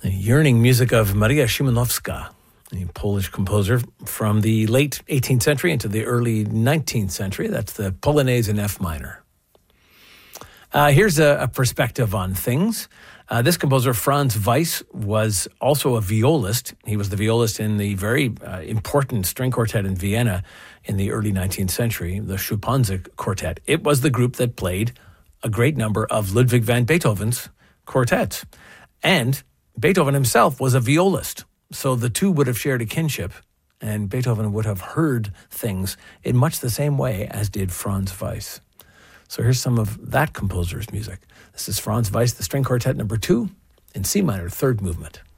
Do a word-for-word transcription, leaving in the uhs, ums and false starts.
The yearning music of Maria Szymanowska, a Polish composer from the late eighteenth century into the early nineteenth century. That's the Polonaise in F minor. Uh, here's a, a perspective on things. Uh, this composer, Franz Weiss, was also a violist. He was the violist in the very uh, important string quartet in Vienna in the early nineteenth century, the Schuppanzig Quartet. It was the group that played a great number of Ludwig van Beethoven's quartets. And Beethoven himself was a violist, so the two would have shared a kinship, and Beethoven would have heard things in much the same way as did Franz Weiss. So here's some of that composer's music. This is Franz Weiss, the String Quartet number two, in C minor, third movement.